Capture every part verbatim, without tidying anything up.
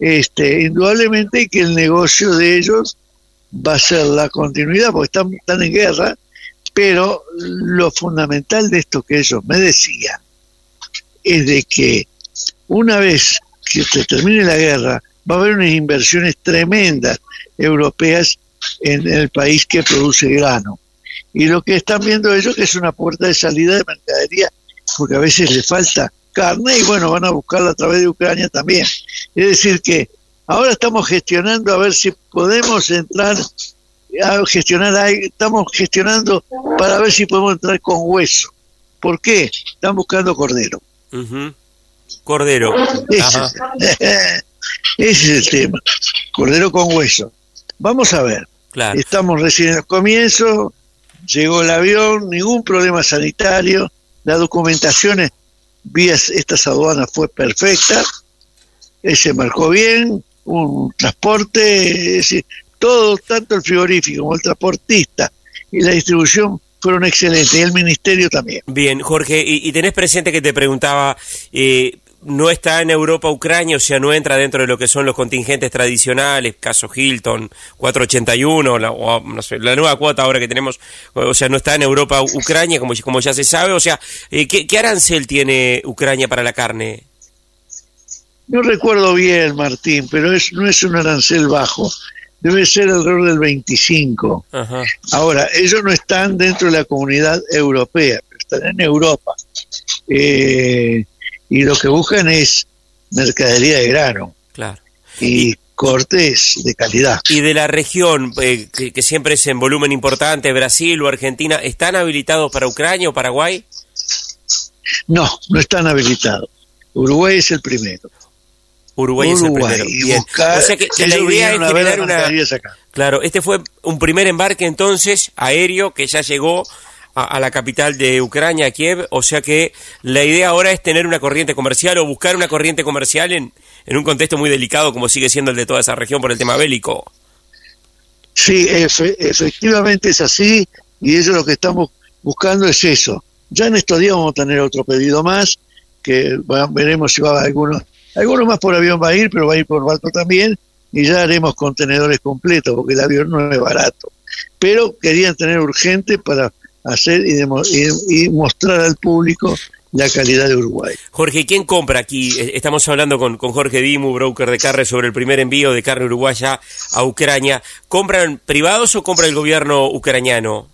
este, indudablemente que el negocio de ellos va a ser la continuidad, porque están, están en guerra, pero lo fundamental de esto que ellos me decían es de que una vez que se termine la guerra, va a haber unas inversiones tremendas europeas en el país que produce grano. Y lo que están viendo ellos que es una puerta de salida de mercadería, porque a veces les falta carne y bueno, van a buscarla a través de Ucrania también. Es decir que ahora estamos gestionando a ver si podemos entrar a gestionar, estamos gestionando para ver si podemos entrar con hueso. ¿Por qué? Están buscando cordero. Uh-huh. Cordero. Ese, Ajá. Ese es el tema. Cordero con hueso. Vamos a ver. Claro. Estamos recién en el comienzo, llegó el avión, ningún problema sanitario, la documentación vía estas aduanas fue perfecta, se marcó bien, un transporte, es decir, todo, tanto el frigorífico como el transportista y la distribución fueron excelentes, y el ministerio también. Bien, Jorge, y, y tenés presente que te preguntaba, eh, no está en Europa Ucrania, o sea, no entra dentro de lo que son los contingentes tradicionales, caso Hilton, cuatrocientos ochenta y uno, la, o, no sé, la nueva cuota ahora que tenemos, o sea, no está en Europa Ucrania, como, como ya se sabe, o sea, eh, ¿qué, ¿qué arancel tiene Ucrania para la carne? No recuerdo bien, Martín, pero es, no es un arancel bajo, debe ser alrededor del veinticinco. Ajá. Ahora, ellos no están dentro de la comunidad europea, están en Europa. Eh, y lo que buscan es mercadería de grano. Claro. Y, y cortes de calidad. Y de la región, eh, que, que siempre es en volumen importante, Brasil o Argentina, ¿están habilitados para Ucrania o Paraguay? No, no están habilitados. Uruguay es el primero. Uruguay, Uruguay es el primero. Bien. Buscar, o sea que, que la idea es generar una... Acá. Claro, este fue un primer embarque entonces aéreo que ya llegó a, a la capital de Ucrania, Kiev, o sea que la idea ahora es tener una corriente comercial o buscar una corriente comercial en, en un contexto muy delicado como sigue siendo el de toda esa región por el tema bélico. Sí, efe, efectivamente es así, y ellos lo que estamos buscando es eso. Ya en estos días vamos a tener otro pedido más, que bueno, veremos si va a algunos, algunos más por avión va a ir, pero va a ir por barco también, y ya haremos contenedores completos, porque el avión no es barato. Pero querían tener urgente para hacer y, demo, y, y mostrar al público la calidad de Uruguay. Jorge, ¿quién compra aquí? Estamos hablando con, con Jorge Dimu, broker de carne, sobre el primer envío de carne uruguaya a Ucrania. ¿Compran privados o compra el gobierno ucraniano?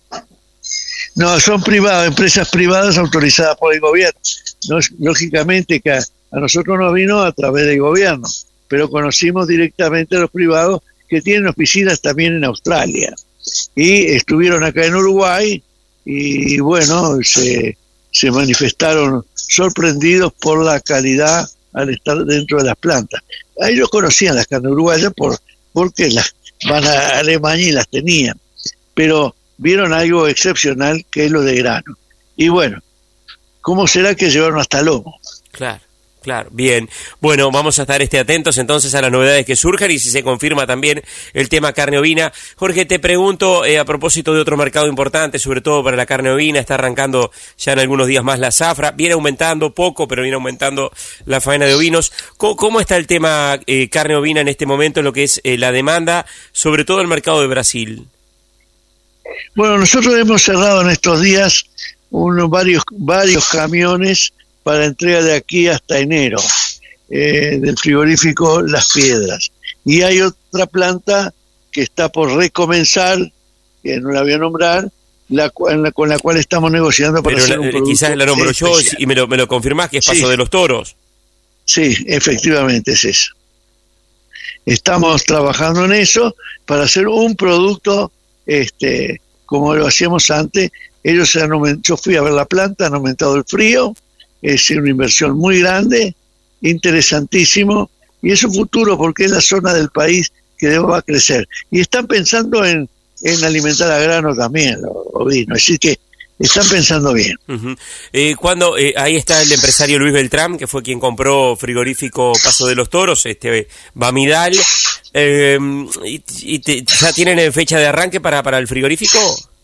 No, son privados, empresas privadas autorizadas por el gobierno. No, lógicamente que a, a nosotros nos vino a través del gobierno, pero conocimos directamente a los privados que tienen oficinas también en Australia. Y estuvieron acá en Uruguay y bueno, se, se manifestaron sorprendidos por la calidad al estar dentro de las plantas. Ellos conocían las carnes uruguayas por, porque las van a Alemania y las tenían, pero vieron algo excepcional que es lo de grano. Y bueno, ¿cómo será que llevaron hasta lomo? Claro. Claro, bien. Bueno, vamos a estar este, atentos entonces a las novedades que surjan y si se confirma también el tema carne ovina. Jorge, te pregunto eh, a propósito de otro mercado importante, sobre todo para la carne ovina, está arrancando ya en algunos días más la zafra, viene aumentando poco, pero viene aumentando la faena de ovinos. ¿Cómo, cómo está el tema eh, carne ovina en este momento, en lo que es eh, la demanda, sobre todo el mercado de Brasil? Bueno, nosotros hemos cerrado en estos días unos varios, varios camiones para entrega de aquí hasta enero, eh, del frigorífico Las Piedras. Y hay otra planta que está por recomenzar, que no la voy a nombrar, la, la, con la cual estamos negociando para Pero hacer la, un producto quizás la nombro especial. yo y me lo, me lo confirmás, que es Paso sí. de los Toros. Sí, efectivamente es eso. Estamos trabajando en eso para hacer un producto este como lo hacíamos antes. Ellos se han aumentado, yo fui a ver la planta, han aumentado el frío, es una inversión muy grande, interesantísimo, y es un futuro porque es la zona del país que va a crecer. Y están pensando en, en alimentar a grano también, los ovinos, así que están pensando bien. Uh-huh. eh, cuando eh, ahí está el empresario Luis Beltrán, que fue quien compró frigorífico Paso de los Toros, este Bamidal, eh, y, y te, ¿ya tienen fecha de arranque para, para el frigorífico?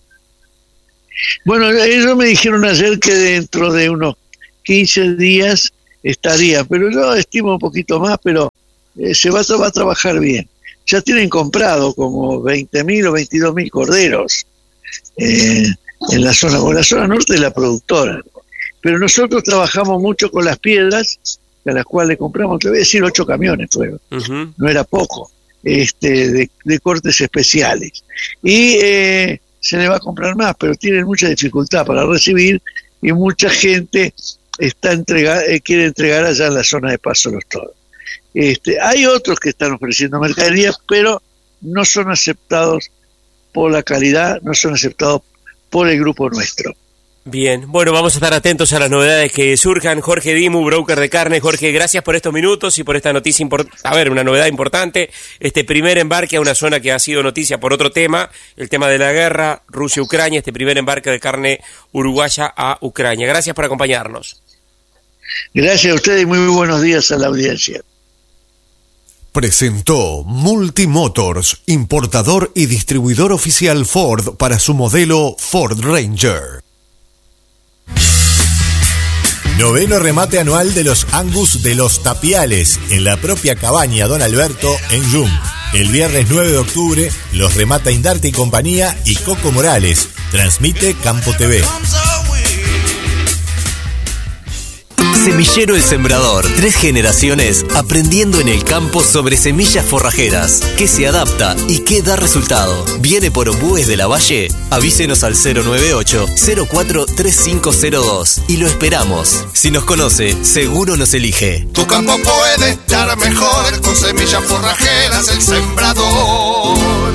Bueno, ellos me dijeron ayer que dentro de unos quince días estaría, pero yo estimo un poquito más, pero eh, se va a, va a trabajar bien. Ya tienen comprado como veinte mil o veintidós mil corderos eh, en la zona, con la zona norte de la productora. Pero nosotros trabajamos mucho con las piedras, a las cuales compramos, te voy a decir, ocho camiones fueron, uh-huh. no era poco, este, de, de cortes especiales. Y eh, se le va a comprar más, pero tienen mucha dificultad para recibir y mucha gente está entrega, eh, quiere entregar allá en la zona de Paso Los Toros. Este, hay otros que están ofreciendo mercaderías, pero no son aceptados por la calidad, no son aceptados por el grupo nuestro. Bien, bueno, vamos a estar atentos a las novedades que surjan. Jorge Dimu, broker de carne. Jorge, gracias por estos minutos y por esta noticia importante. A ver, una novedad importante, este primer embarque a una zona que ha sido noticia por otro tema, el tema de la guerra, Rusia-Ucrania, este primer embarque de carne uruguaya a Ucrania. Gracias por acompañarnos. Gracias a ustedes y muy buenos días a la audiencia. Presentó Multimotors, importador y distribuidor oficial Ford para su modelo Ford Ranger. Noveno remate anual de los Angus de los Tapiales, en la propia cabaña Don Alberto, en Yum. El viernes nueve de octubre los remata Indarte y Compañía y Coco Morales. Transmite Campo T V. Semillero El Sembrador. Tres generaciones aprendiendo en el campo sobre semillas forrajeras. ¿Qué se adapta y qué da resultado? ¿Viene por Ombúes de la Valle? Avísenos al cero nueve ocho, cero cuatro tres cinco cero dos y lo esperamos. Si nos conoce, seguro nos elige. Tu campo puede estar mejor con semillas forrajeras El Sembrador.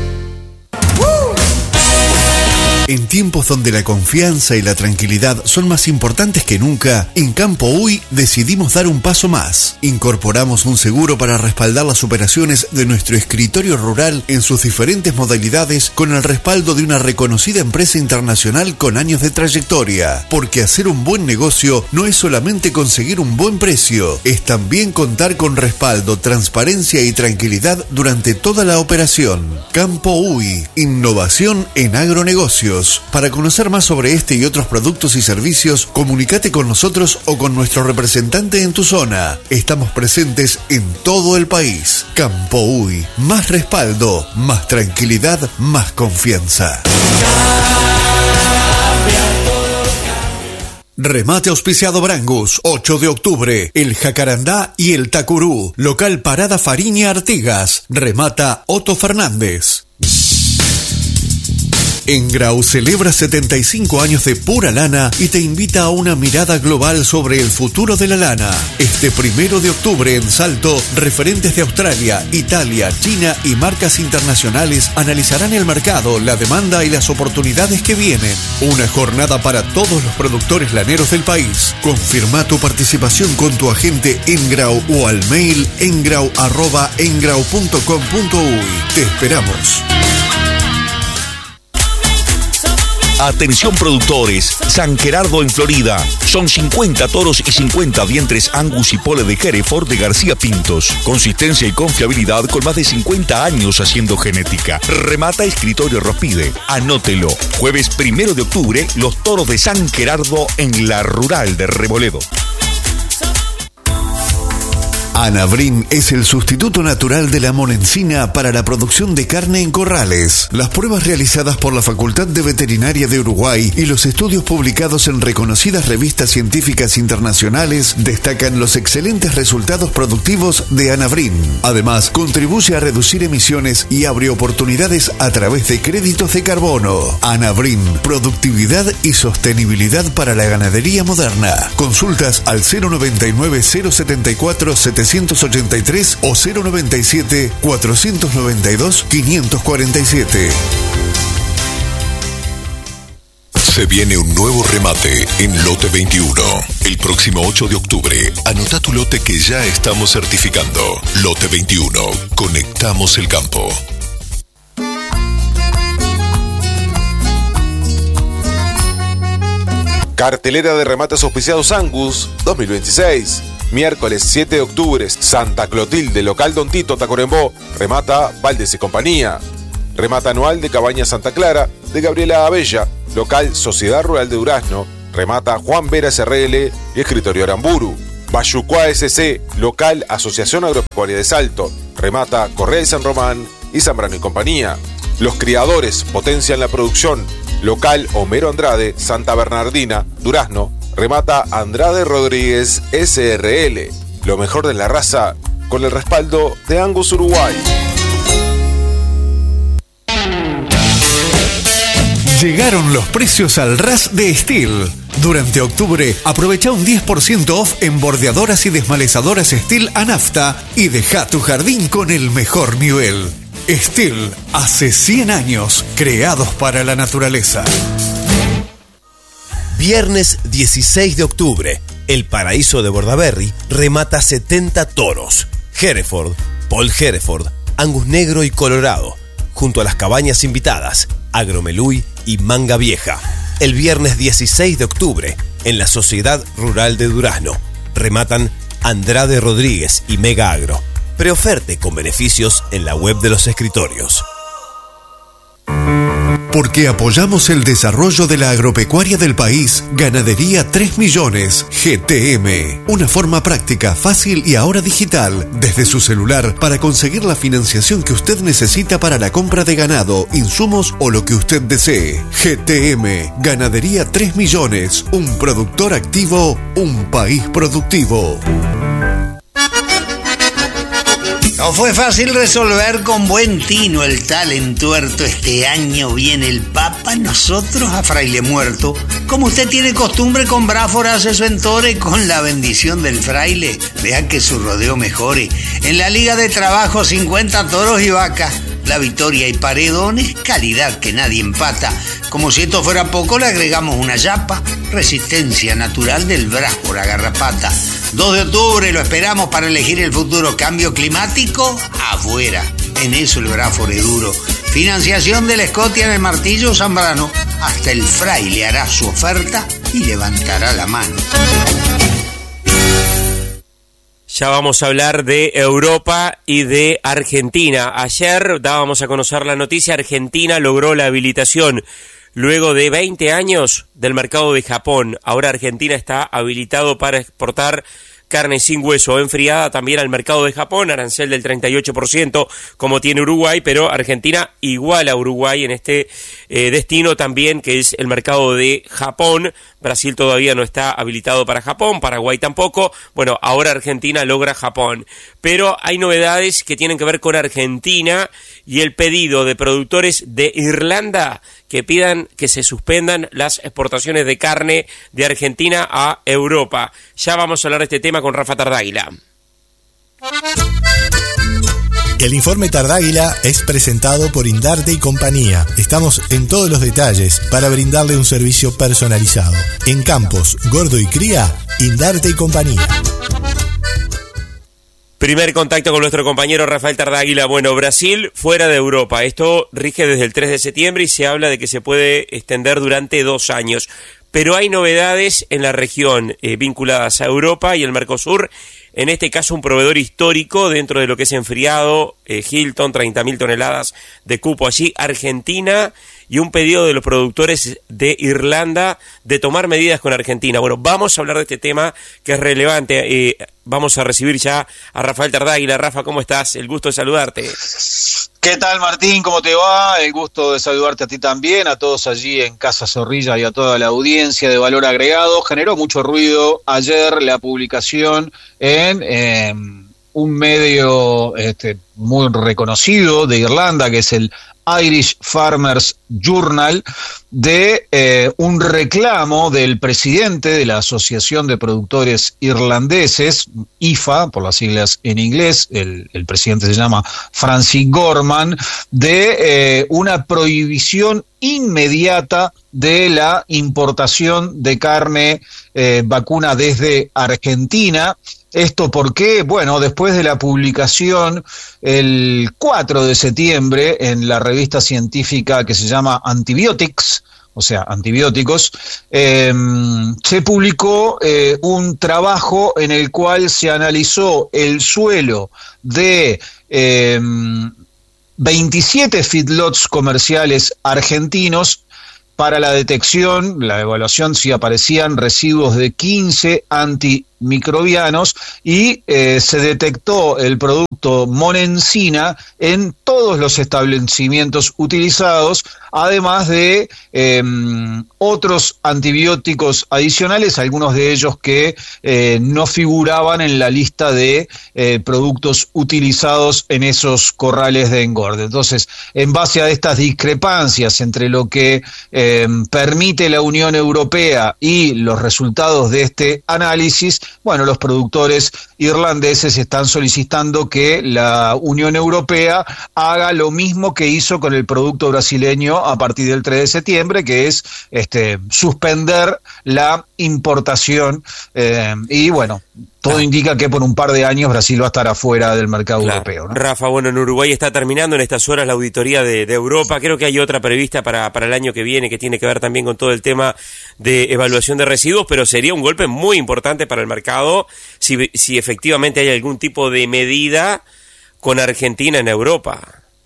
En tiempos donde la confianza y la tranquilidad son más importantes que nunca, en Campo Uy decidimos dar un paso más. Incorporamos un seguro para respaldar las operaciones de nuestro escritorio rural en sus diferentes modalidades con el respaldo de una reconocida empresa internacional con años de trayectoria. Porque hacer un buen negocio no es solamente conseguir un buen precio, es también contar con respaldo, transparencia y tranquilidad durante toda la operación. Campo Uy, innovación en agronegocios. Para conocer más sobre este y otros productos y servicios, comunícate con nosotros o con nuestro representante en tu zona. Estamos presentes en todo el país. Campo Uy, más respaldo, más tranquilidad, más confianza. Remate auspiciado Brangus, ocho de octubre, el Jacarandá y el Tacurú, local Parada Fariña Artigas, remata Otto Fernández. Engrau celebra setenta y cinco años de pura lana y te invita a una mirada global sobre el futuro de la lana. Este primero de octubre en Salto, referentes de Australia, Italia, China y marcas internacionales analizarán el mercado, la demanda y las oportunidades que vienen. Una jornada para todos los productores laneros del país. Confirma tu participación con tu agente Engrau o al mail engrau arroba engrau punto com punto uy. Te esperamos. Atención productores, San Gerardo en Florida. Son cincuenta toros y cincuenta vientres Angus y Pole de Hereford de García Pintos. Consistencia y confiabilidad con más de cincuenta años haciendo genética. Remata Escritorio Rospide. Anótelo. Jueves primero de octubre, los toros de San Gerardo en la Rural de Reboledo. Anabrin es el sustituto natural de la monencina para la producción de carne en corrales. Las pruebas realizadas por la Facultad de Veterinaria de Uruguay y los estudios publicados en reconocidas revistas científicas internacionales destacan los excelentes resultados productivos de Anabrin. Además, contribuye a reducir emisiones y abre oportunidades a través de créditos de carbono. Anabrin, productividad y sostenibilidad para la ganadería moderna. Consultas al cero noventa y nueve, cero setenta y cuatro, setecientos ochenta y tres o cero noventa y siete, cuatrocientos noventa y dos, quinientos cuarenta y siete. Se viene un nuevo remate en Lote veintiuno. El próximo ocho de octubre, anota tu lote que ya estamos certificando. Lote veintiuno. Conectamos el campo. Cartelera de remates auspiciados Angus dos mil veintiséis. Miércoles siete de octubre, Santa Clotilde, local Don Tito, Tacuarembó, remata Valdes y Compañía. Remata anual de Cabaña Santa Clara, de Gabriela Abella, local Sociedad Rural de Durazno, remata Juan Veras R L y Escritorio Aramburu. Bayucuá S C, local Asociación Agropecuaria de Salto, remata Correa y San Román y Zambrano y compañía. Los criadores potencian la producción, local Homero Andrade, Santa Bernardina, Durazno, remata Andrade Rodríguez S R L. Lo mejor de la raza con el respaldo de Angus Uruguay. Llegaron los precios al ras de Steel. Durante octubre, aprovecha un diez por ciento off en bordeadoras y desmalezadoras Steel a nafta y deja tu jardín con el mejor nivel. Steel, hace cien años, creados para la naturaleza. Viernes dieciséis de octubre, el Paraíso de Bordaberry remata setenta toros. Hereford, Paul Hereford, Angus Negro y Colorado, junto a las cabañas invitadas, Agromeluy y Manga Vieja. El viernes dieciséis de octubre, en la Sociedad Rural de Durazno, rematan Andrade Rodríguez y Mega Agro. Preoferte con beneficios en la web de los escritorios. Porque apoyamos el desarrollo de la agropecuaria del país, Ganadería tres millones, G T M. Una forma práctica, fácil y ahora digital, desde su celular, para conseguir la financiación que usted necesita para la compra de ganado, insumos o lo que usted desee. G T M, Ganadería tres millones, un productor activo, un país productivo. No fue fácil resolver con buen tino el tal entuerto. Este año viene el Papa, nosotros a Fraile Muerto. Como usted tiene costumbre con Bráfora, hace su entore con la bendición del fraile. Vea que su rodeo mejore. En la Liga de Trabajo, cincuenta toros y vacas. La Victoria y Paredones, calidad que nadie empata. Como si esto fuera poco, le agregamos una yapa. Resistencia natural del Bráfora Garrapata. dos de octubre lo esperamos para elegir el futuro. Cambio climático, afuera. En eso el Bráfora es duro. Financiación de la Escotia en el Martillo Zambrano. Hasta el fraile hará su oferta y levantará la mano. Ya vamos a hablar de Europa y de Argentina. Ayer dábamos a conocer la noticia, Argentina logró la habilitación luego de veinte años del mercado de Japón. Ahora Argentina está habilitado para exportar carne sin hueso enfriada también al mercado de Japón, arancel del treinta y ocho por ciento como tiene Uruguay, pero Argentina igual a Uruguay en este eh, destino también, que es el mercado de Japón. Brasil todavía no está habilitado para Japón, Paraguay tampoco. Bueno, ahora Argentina logra Japón. Pero hay novedades que tienen que ver con Argentina y el pedido de productores de Irlanda que pidan que se suspendan las exportaciones de carne de Argentina a Europa. Ya vamos a hablar de este tema con Rafa Tardáguila. El informe Tardáguila es presentado por Indarte y compañía. Estamos en todos los detalles para brindarle un servicio personalizado. En Campos, Gordo y Cría, Indarte y compañía. Primer contacto con nuestro compañero Rafael Tardáguila. Bueno, Brasil fuera de Europa. Esto rige desde el tres de septiembre y se habla de que se puede extender durante dos años. Pero hay novedades en la región eh, vinculadas a Europa y el Mercosur. En este caso, un proveedor histórico dentro de lo que es enfriado, eh, Hilton, treinta mil toneladas de cupo allí, Argentina, y un pedido de los productores de Irlanda de tomar medidas con Argentina. Bueno, vamos a hablar de este tema que es relevante. Eh, vamos a recibir ya a Rafael Tardáguila. Rafa, ¿cómo estás? El gusto de saludarte. ¿Qué tal, Martín? ¿Cómo te va? El gusto de saludarte a ti también, a todos allí en Casa Zorrilla y a toda la audiencia de Valor Agregado. Generó mucho ruido ayer la publicación en eh, un medio este, muy reconocido de Irlanda, que es el Irish Farmers Journal, de eh, un reclamo del presidente de la Asociación de Productores Irlandeses, I F A, por las siglas en inglés, el, el presidente se llama Francis Gorman, de eh, una prohibición inmediata de la importación de carne eh, vacuna desde Argentina. ¿Esto por qué? Bueno, después de la publicación el cuatro de septiembre en la revista científica que se llama Antibiotics, o sea, antibióticos, eh, se publicó eh, un trabajo en el cual se analizó el suelo de eh, veintisiete feedlots comerciales argentinos para la detección, la evaluación si aparecían residuos de quince anti antimicrobianos y eh, se detectó el producto Monensina en todos los establecimientos utilizados, además de eh, otros antibióticos adicionales, algunos de ellos que eh, no figuraban en la lista de eh, productos utilizados en esos corrales de engorde. Entonces, en base a estas discrepancias entre lo que eh, permite la Unión Europea y los resultados de este análisis, bueno, los productores irlandeses están solicitando que la Unión Europea haga lo mismo que hizo con el producto brasileño a partir del tres de septiembre, que es este, suspender la importación eh, y bueno, todo indica que por un par de años Brasil va a estar afuera del mercado claro. europeo, ¿no? Rafa, bueno, en Uruguay está terminando en estas horas la auditoría de, de Europa. Creo que hay otra prevista para, para el año que viene que tiene que ver también con todo el tema de evaluación de residuos, pero sería un golpe muy importante para el mercado si, si efectivamente hay algún tipo de medida con Argentina en Europa.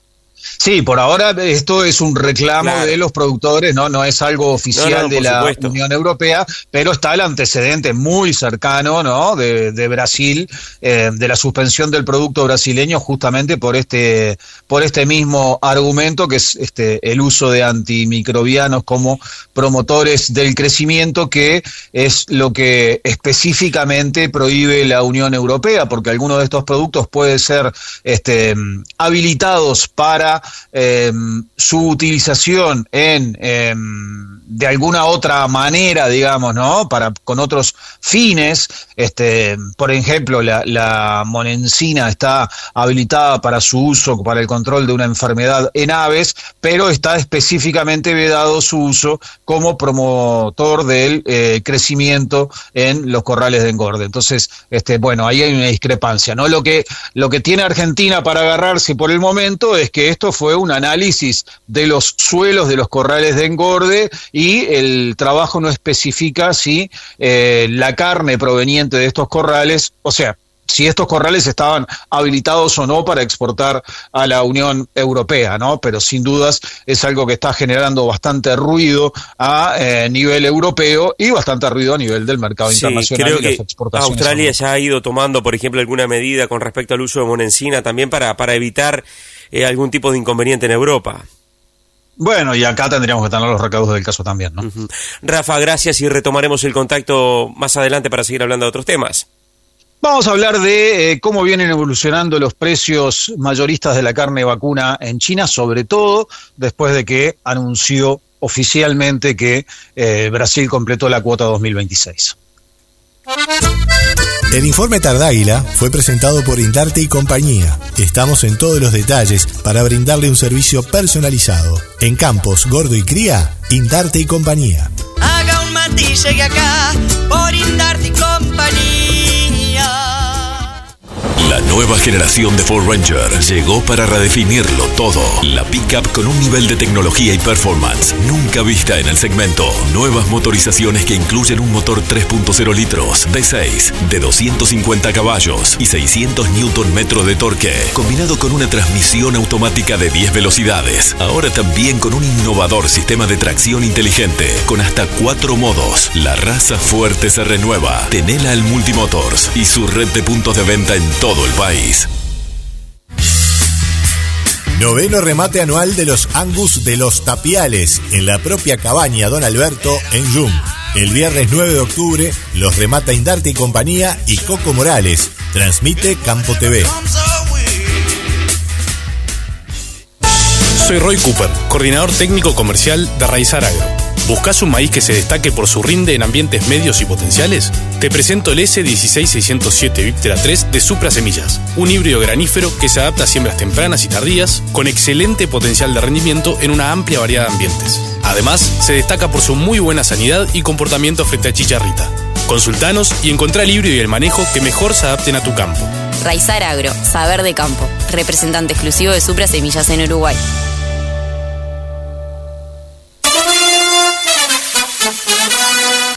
Sí, por ahora esto es un reclamo claro. de los productores, no no es algo oficial no, no, de la supuesto. Unión Europea, pero está el antecedente muy cercano, ¿no? de, de Brasil, eh, de la suspensión del producto brasileño justamente por este por este mismo argumento, que es este el uso de antimicrobianos como promotores del crecimiento, que es lo que específicamente prohíbe la Unión Europea, porque algunos de estos productos pueden ser este habilitados para Eh, su utilización en eh, de alguna otra manera, digamos, ¿no? Para con otros fines, este, por ejemplo, la, la monensina está habilitada para su uso para el control de una enfermedad en aves, pero está específicamente vedado su uso como promotor del eh, crecimiento en los corrales de engorde. Entonces, este, bueno, ahí hay una discrepancia, ¿no? Lo que lo que tiene Argentina para agarrarse por el momento es que esto fue un análisis de los suelos de los corrales de engorde y el trabajo no especifica si eh, la carne proveniente de estos corrales, o sea, si estos corrales estaban habilitados o no para exportar a la Unión Europea, ¿no? Pero sin dudas es algo que está generando bastante ruido a eh, nivel europeo y bastante ruido a nivel del mercado sí, internacional creo y que las exportaciones. Australia ya ha ido tomando, por ejemplo, alguna medida con respecto al uso de monensina también para, para evitar eh, algún tipo de inconveniente en Europa. Bueno, y acá tendríamos que tener los recaudos del caso también, ¿no? Uh-huh. Rafa, gracias y retomaremos el contacto más adelante para seguir hablando de otros temas. Vamos a hablar de eh, cómo vienen evolucionando los precios mayoristas de la carne vacuna en China, sobre todo después de que anunció oficialmente que eh, Brasil completó la cuota dos mil veintiséis. El informe Tardáguila fue presentado por Indarte y compañía. Estamos en todos los detalles para brindarle un servicio personalizado. En Campos, Gordo y Cría, Indarte y compañía. Haga un matiz, llegue acá por Indarte y compañía. La nueva generación de Ford Ranger llegó para redefinirlo todo. La pickup con un nivel de tecnología y performance nunca vista en el segmento. Nuevas motorizaciones que incluyen un motor tres punto cero litros, V seis, de doscientos cincuenta caballos y seiscientos newton metros de torque, combinado con una transmisión automática de diez velocidades. Ahora también con un innovador sistema de tracción inteligente, con hasta cuatro modos. La raza fuerte se renueva. Tenela al Multimotors y su red de puntos de venta en todo el país. Noveno remate anual de los Angus de los Tapiales en la propia cabaña Don Alberto en Yum. El viernes nueve de octubre los remata Indarte y compañía y Coco Morales. Transmite Campo T V. Soy Roy Cooper, coordinador técnico comercial de Raizar Agro. ¿Buscás un maíz que se destaque por su rinde en ambientes medios y potenciales? Te presento el ese dieciséis seiscientos siete Viptera tres de Supra Semillas, un híbrido granífero que se adapta a siembras tempranas y tardías, con excelente potencial de rendimiento en una amplia variedad de ambientes. Además, se destaca por su muy buena sanidad y comportamiento frente a chicharrita. Consultanos y encontrá el híbrido y el manejo que mejor se adapten a tu campo. Raizar Agro, saber de campo, representante exclusivo de Supra Semillas en Uruguay.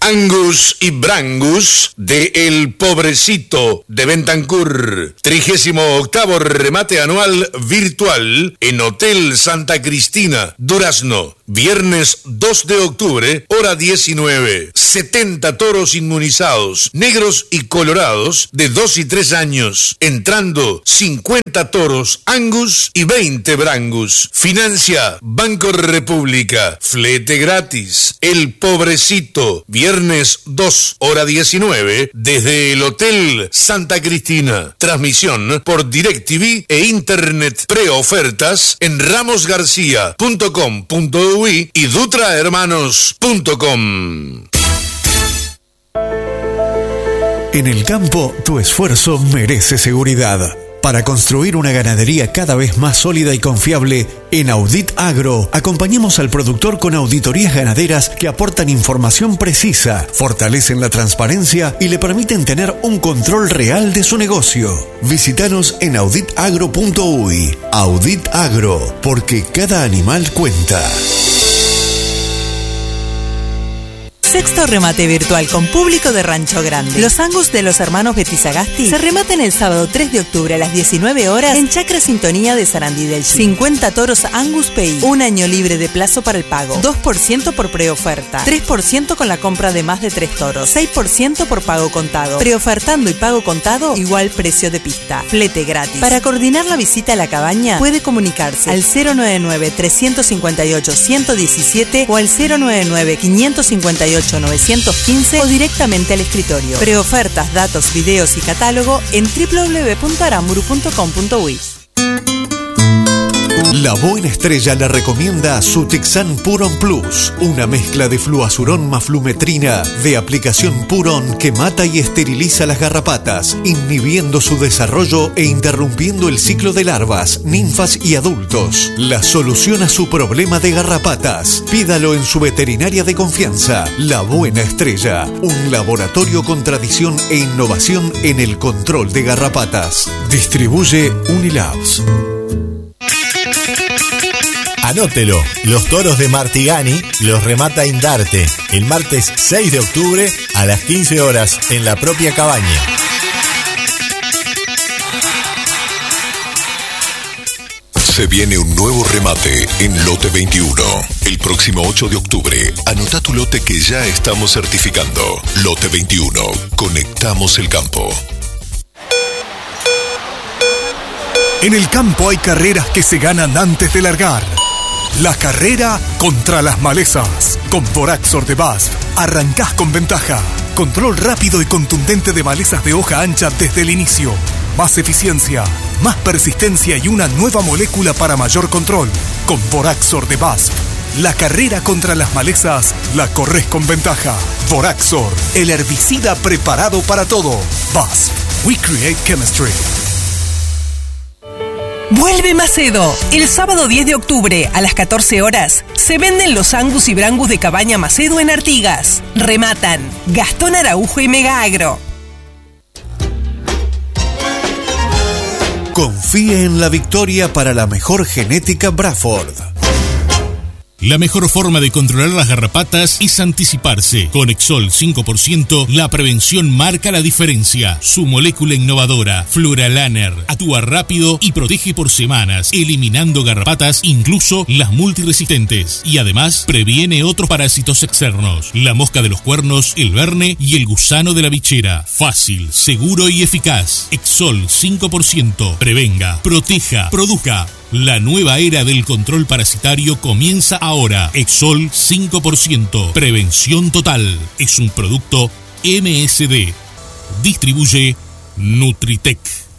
Angus y Brangus de El Pobrecito de Bentancur. trigésimo octavo remate anual virtual en Hotel Santa Cristina, Durazno. Viernes dos de octubre, hora diecinueve. setenta toros inmunizados, negros y colorados, de dos y tres años. Entrando cincuenta toros Angus y veinte Brangus. Financia Banco República. Flete gratis. El Pobrecito. Viernes dos, hora diecinueve, desde el Hotel Santa Cristina. Transmisión por DirecTV e Internet. Preofertas en ramos garcía punto com punto uy y dutra hermanos punto com. En el campo, tu esfuerzo merece seguridad. Para construir una ganadería cada vez más sólida y confiable, en Audit Agro acompañamos al productor con auditorías ganaderas que aportan información precisa, fortalecen la transparencia y le permiten tener un control real de su negocio. Visítanos en audit agro punto uy. Audit Agro, porque cada animal cuenta. Sexto remate virtual con público de Rancho Grande. Los Angus de los hermanos Betizagasti se rematan el sábado tres de octubre a las diecinueve horas en Chacra Sintonía de Sarandí del Chi. cincuenta toros Angus P I. Un año libre de plazo para el pago. dos por ciento por preoferta. tres por ciento con la compra de más de tres toros. seis por ciento por pago contado. Preofertando y pago contado, igual precio de pista. Flete gratis. Para coordinar la visita a la cabaña, puede comunicarse al cero nueve nueve, tres cinco ocho, uno uno siete o al cero nueve nueve, cinco cinco ocho, nueve uno cinco o directamente al escritorio. Preofertas, datos, videos y catálogo en doble u doble u doble u punto aramburu punto com punto uy. La Buena Estrella le recomienda Sutixan Puron Plus, una mezcla de fluazurón más flumetrina de aplicación Puron que mata y esteriliza las garrapatas, inhibiendo su desarrollo e interrumpiendo el ciclo de larvas, ninfas y adultos. La solución a su problema de garrapatas. Pídalo en su veterinaria de confianza, La Buena Estrella, un laboratorio con tradición e innovación en el control de garrapatas. Distribuye Unilabs. Anótelo, los toros de Martigani los remata Indarte el martes seis de octubre a las quince horas en la propia cabaña. Se viene un nuevo remate en Lote veintiuno. El próximo ocho de octubre, anota tu lote que ya estamos certificando. Lote veintiuno. Conectamos el campo. En el campo hay carreras que se ganan antes de largar. La carrera contra las malezas. Con Boraxor de B A S F arrancás con ventaja. Control rápido y contundente de malezas de hoja ancha desde el inicio. Más eficiencia, más persistencia y una nueva molécula para mayor control. Con Boraxor de B A S F. La carrera contra las malezas la corres con ventaja. Boraxor, el herbicida preparado para todo. B A S F. We create chemistry. Vuelve Macedo. El sábado diez de octubre a las catorce horas se venden los Angus y Brangus de Cabaña Macedo en Artigas. Rematan Gastón Araujo y Mega Agro. Confíe en la victoria para la mejor genética Braford. La mejor forma de controlar las garrapatas es anticiparse. Con Exol cinco por ciento, la prevención marca la diferencia. Su molécula innovadora, Fluralaner, actúa rápido y protege por semanas, eliminando garrapatas, incluso las multiresistentes. Y además, previene otros parásitos externos. La mosca de los cuernos, el verne y el gusano de la bichera. Fácil, seguro y eficaz. Exol cinco por ciento. Prevenga, proteja, produzca. La nueva era del control parasitario comienza ahora. Exol cinco por ciento. Prevención total. Es un producto M S D. Distribuye Nutritec.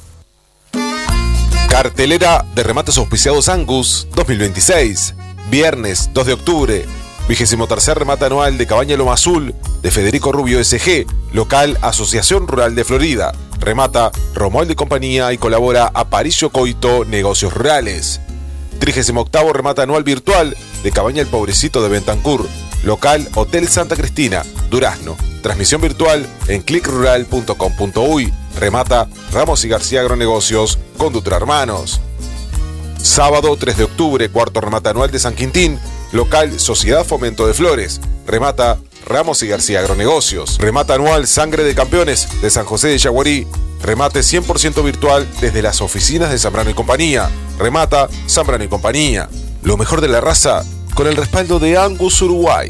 Cartelera de remates auspiciados Angus dos mil veintiséis. Viernes dos de octubre. vigésimo tercer remate anual de Cabaña Loma Azul de Federico Rubio S G. Local Asociación Rural de Florida. Remata Romuald y compañía y colabora Aparicio Coito Negocios Rurales. trigésimo octavo remata anual virtual de Cabaña El Pobrecito de Bentancur. Local Hotel Santa Cristina, Durazno. Transmisión virtual en click rural punto com punto uy. Remata Ramos y García Agronegocios con Dutra Hermanos. Sábado tres de octubre, cuarto remate anual de San Quintín. Local Sociedad Fomento de Flores. Remata Ramos y García Agronegocios. Remata anual Sangre de Campeones de San José de Yaguarí. Remate cien por ciento virtual desde las oficinas de Zambrano y Compañía. Remata Zambrano y Compañía. Lo mejor de la raza con el respaldo de Angus Uruguay.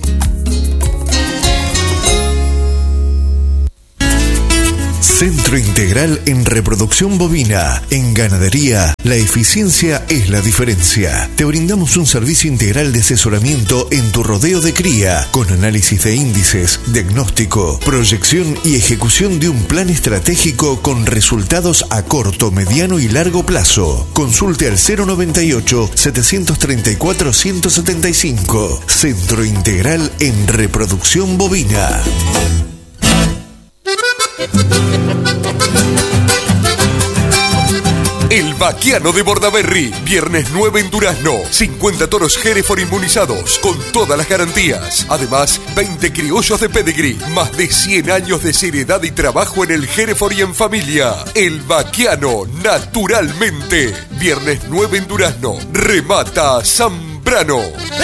Centro Integral en Reproducción Bovina. En ganadería, la eficiencia es la diferencia. Te brindamos un servicio integral de asesoramiento en tu rodeo de cría, con análisis de índices, diagnóstico, proyección y ejecución de un plan estratégico con resultados a corto, mediano y largo plazo. Consulte al cero noventa y ocho, setecientos treinta y cuatro, ciento setenta y cinco. Centro Integral en Reproducción Bovina. El Vaquiano de Bordaberry, viernes nueve en Durazno, cincuenta toros Hereford inmunizados con todas las garantías. Además, veinte criollos de pedigree, más de cien años de seriedad y trabajo en el Hereford y en familia. El Vaquiano, naturalmente. Viernes nueve en Durazno, remata Zambrano.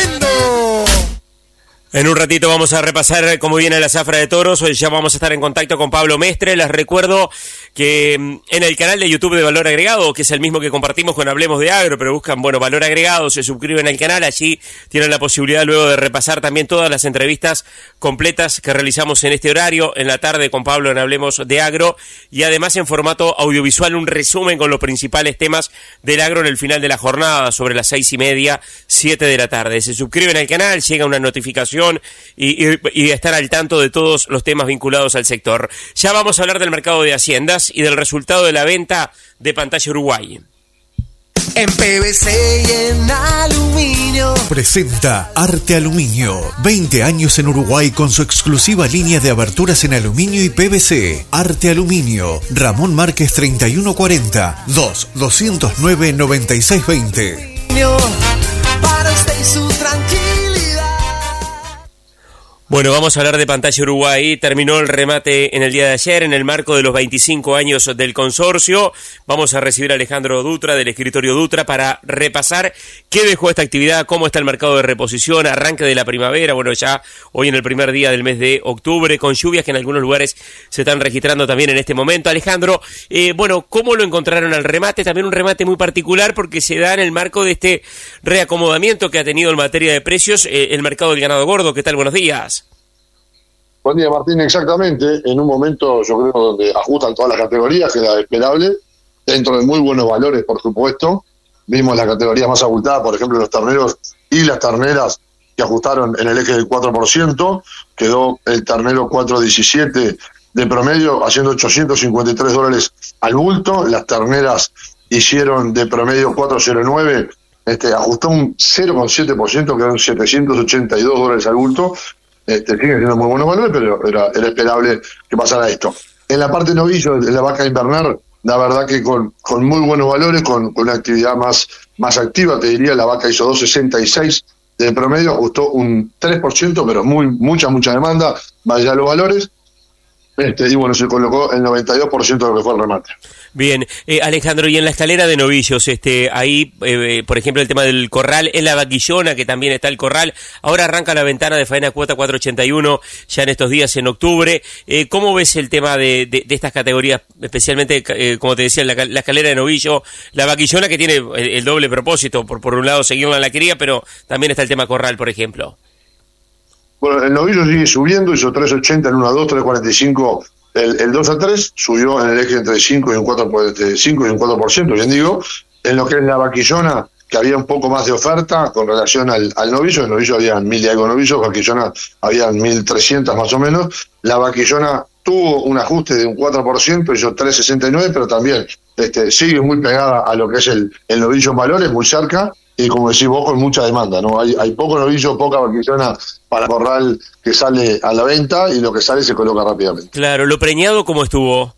En un ratito vamos a repasar cómo viene la zafra de toros. Hoy ya vamos a estar en contacto con Pablo Mestre. Les recuerdo que en el canal de YouTube de Valor Agregado, que es el mismo que compartimos con Hablemos de Agro, pero buscan, bueno, Valor Agregado, se suscriben al canal, allí tienen la posibilidad luego de repasar también todas las entrevistas completas que realizamos en este horario, en la tarde con Pablo en Hablemos de Agro, y además en formato audiovisual un resumen con los principales temas del agro en el final de la jornada, sobre las seis y media, siete de la tarde. Se suscriben al canal, llega una notificación Y, y, y estar al tanto de todos los temas vinculados al sector. Ya vamos a hablar del mercado de haciendas y del resultado de la venta de Pantalla Uruguay. En P V C y en aluminio. Presenta Arte Aluminio. veinte años en Uruguay con su exclusiva línea de aberturas en aluminio y P V C. Arte Aluminio. Ramón Márquez treinta y uno cuarenta, dos doscientos nueve, noventa y seis veinte. Para usted y su tranquilidad. Bueno, vamos a hablar de Pantalla Uruguay. Terminó el remate en el día de ayer en el marco de los veinticinco años del consorcio. Vamos a recibir a Alejandro Dutra del escritorio Dutra para repasar qué dejó esta actividad, cómo está el mercado de reposición, arranque de la primavera, bueno, ya hoy en el primer día del mes de octubre, con lluvias que en algunos lugares se están registrando también en este momento. Alejandro, eh, bueno, ¿cómo lo encontraron al remate? También un remate muy particular porque se da en el marco de este reacomodamiento que ha tenido en materia de precios eh, el mercado del ganado gordo. ¿Qué tal? Buenos días. Buen día, Martín. Exactamente, en un momento yo creo donde ajustan todas las categorías, que era esperable, dentro de muy buenos valores, por supuesto. Vimos las categorías más abultadas, por ejemplo, los terneros y las terneras, que ajustaron en el eje del cuatro por ciento. Quedó el ternero cuatro diecisiete de promedio, haciendo ochocientos cincuenta y tres dólares al bulto. Las terneras hicieron de promedio cuatro cero nueve, este, ajustó un cero coma siete por ciento, quedaron setecientos ochenta y dos dólares al bulto. Este, siguen siendo muy buenos valores, pero era, era esperable que pasara esto. En la parte novillo, en la vaca invernar, la verdad que con, con muy buenos valores, con, con una actividad más, más activa, te diría, la vaca hizo dos sesenta y seis de promedio, ajustó un tres por ciento, pero muy mucha, mucha demanda, más allá de los valores. Este, y bueno, se colocó el noventa y dos por ciento de lo que fue el remate. Bien, eh, Alejandro, y en la escalera de novillos, este, ahí, eh, por ejemplo, el tema del corral, en la vaquillona, que también está el corral, ahora arranca la ventana de faena cuota cuatro ochenta y uno, ya en estos días, en octubre. Eh, ¿Cómo ves el tema de, de, de estas categorías, especialmente, eh, como te decía, la, la escalera de novillo, la vaquillona, que tiene el, el doble propósito, por, por un lado seguirla en la cría, pero también está el tema corral, por ejemplo? Bueno, el novillo sigue subiendo, hizo tres ochenta en uno a dos, tres cuarenta y cinco el, el dos a tres, subió en el eje entre cinco y un cuatro por ciento, bien digo. En lo que es la vaquillona, que había un poco más de oferta con relación al, al novillo, el novillo había mil y algo novillos, vaquillona había mil trescientos más o menos. La vaquillona tuvo un ajuste de un cuatro por ciento, hizo tres sesenta y nueve, pero también este, sigue muy pegada a lo que es el, el novillo en valores, muy cerca. Y como decís vos, con mucha demanda, ¿no? Hay, hay poco novillo, poca vaquillona para corral que sale a la venta, y lo que sale se coloca rápidamente. Claro, ¿lo preñado cómo estuvo?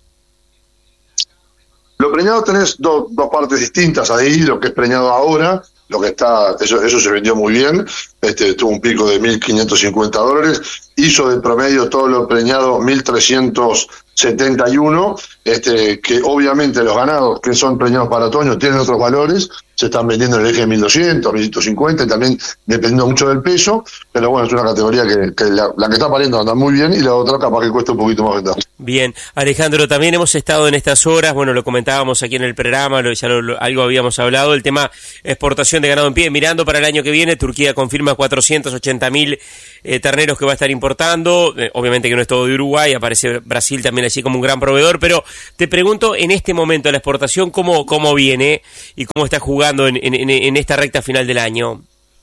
Lo preñado tenés do, dos partes distintas ahí, lo que es preñado ahora, lo que está, eso, eso se vendió muy bien, este tuvo un pico de mil quinientos cincuenta dólares, hizo de promedio todo lo preñado mil trescientos setenta y uno, este, que obviamente los ganados que son preñados para otoño tienen otros valores, se están vendiendo en el eje de mil doscientos, mil ciento cincuenta, y también dependiendo mucho del peso, pero bueno, es una categoría que, que la, la que está pariendo anda muy bien y la otra capaz que cuesta un poquito más vender. Bien, Alejandro, también hemos estado en estas horas, bueno, lo comentábamos aquí en el programa, lo, ya lo, lo, algo habíamos hablado, el tema exportación de ganado en pie, mirando para el año que viene, Turquía confirma cuatrocientos ochenta mil eh, terneros que va a estar importando, eh, obviamente que no es todo de Uruguay, aparece Brasil también allí como un gran proveedor, pero te pregunto, en este momento la exportación, ¿cómo, cómo viene y cómo está jugando en, en, en esta recta final del año?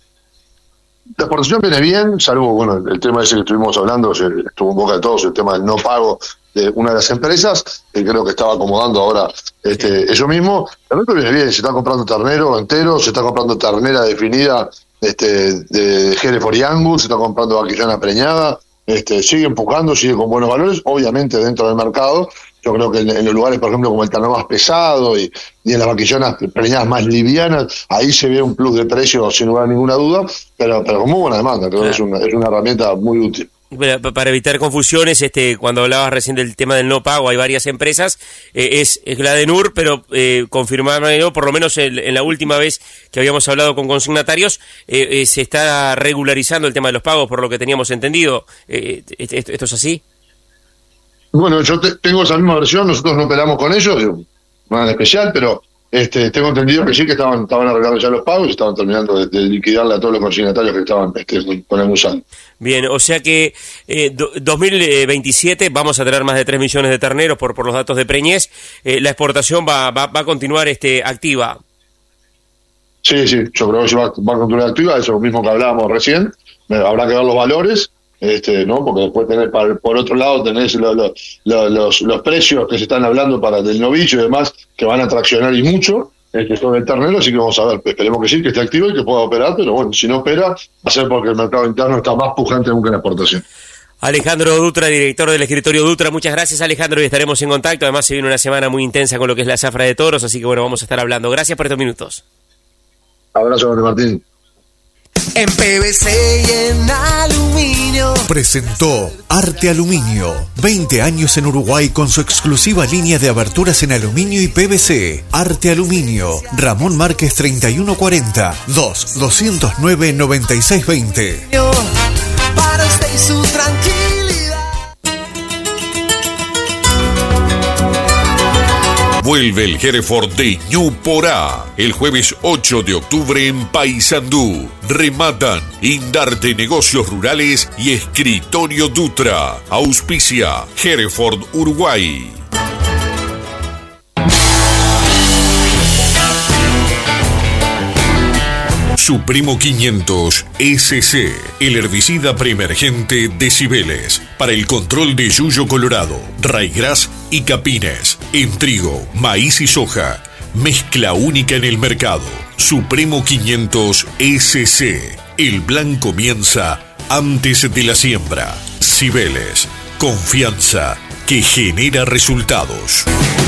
La exportación viene bien, salvo, bueno, el tema ese que estuvimos hablando, estuvo en boca de todos, el tema del no pago de una de las empresas, que creo que estaba acomodando ahora este, eso mismo. El resto viene bien, se está comprando ternero entero, se está comprando ternera definida este, de Hereford y Angus, se está comprando vaquillana preñada, este, sigue empujando, sigue con buenos valores, obviamente dentro del mercado. Yo creo que en, en los lugares, por ejemplo, como el ternero más pesado y, y en las vaquillonas preñadas más livianas, ahí se ve un plus de precio sin lugar a ninguna duda, pero, pero con muy buena demanda, creo que es una, es una herramienta muy útil. Para evitar confusiones, este, cuando hablabas recién del tema del no pago, hay varias empresas, eh, es, es la de N U R, pero eh, confirmármelo, por lo menos en, en la última vez que habíamos hablado con consignatarios, eh, eh, se está regularizando el tema de los pagos, por lo que teníamos entendido. Eh, ¿esto, ¿Esto es así? Bueno, yo te, tengo esa misma versión, nosotros no operamos con ellos, nada en especial, pero este, tengo entendido que sí, que estaban, estaban arreglando ya los pagos y estaban terminando de, de liquidarle a todos los consignatarios que estaban este, con el Musal. Bien, o sea que eh, do, dos mil veintisiete vamos a tener más de tres millones de terneros por, por los datos de preñez, eh, la exportación va, va, va a continuar este, activa. Sí, sí, yo creo que sí va, va a continuar activa, eso mismo que hablábamos recién, habrá que ver los valores. Este, ¿no? Porque después tenés, para, por otro lado tenés lo, lo, lo, los, los precios que se están hablando para del novillo y demás, que van a traccionar y mucho este, sobre el ternero, así que vamos a ver, esperemos que sí, que esté activo y que pueda operar, pero bueno, si no opera, va a ser porque el mercado interno está más pujante aún que en la exportación. Alejandro Dutra, director del escritorio Dutra, muchas gracias, Alejandro, y estaremos en contacto. Además se viene una semana muy intensa con lo que es la zafra de toros, así que bueno, vamos a estar hablando. Gracias por estos minutos. Abrazo, Martín. En P V C y en aluminio. Presentó Arte Aluminio. veinte años en Uruguay con su exclusiva línea de aberturas en aluminio y P V C. Arte Aluminio. Ramón Márquez treinta y uno cuarenta. dos doscientos nueve noventa y seis veinte. Para usted y su tranquilidad. Vuelve el Hereford de Ñuporá el jueves ocho de octubre en Paysandú. Rematan Indarte Negocios Rurales y Escritorio Dutra. Auspicia Hereford Uruguay. Supremo quinientos S C, el herbicida preemergente de Cibeles, para el control de yuyo colorado, raigras y capines, en trigo, maíz y soja, mezcla única en el mercado. Supremo quinientos S C, el plan comienza antes de la siembra. Cibeles, confianza que genera resultados.